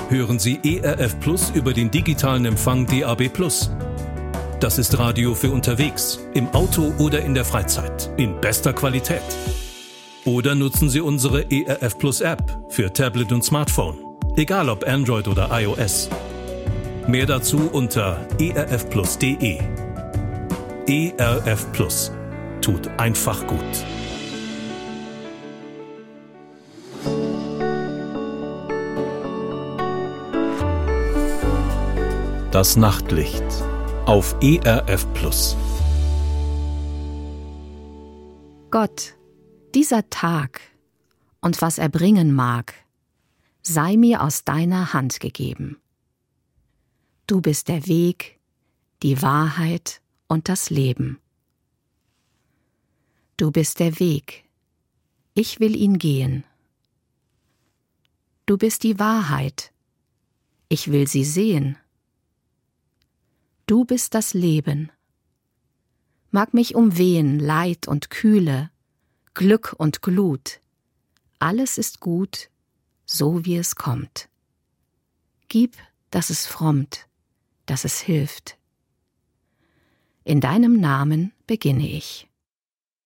hören Sie ERF Plus über den digitalen Empfang DAB+. Das ist Radio für unterwegs, im Auto oder in der Freizeit, in bester Qualität. Oder nutzen Sie unsere ERF Plus App für Tablet und Smartphone, egal ob Android oder iOS. Mehr dazu unter erfplus.de. ERF Plus tut einfach gut. Das Nachtlicht auf ERF Plus. Gott, dieser Tag und was er bringen mag, sei mir aus deiner Hand gegeben. Du bist der Weg, die Wahrheit und das Leben. Du bist der Weg, ich will ihn gehen. Du bist die Wahrheit, ich will sie sehen. Du bist das Leben. Mag mich umwehen Leid und Kühle, Glück und Glut. Alles ist gut, so wie es kommt. Gib, dass es frommt, dass es hilft. In deinem Namen beginne ich.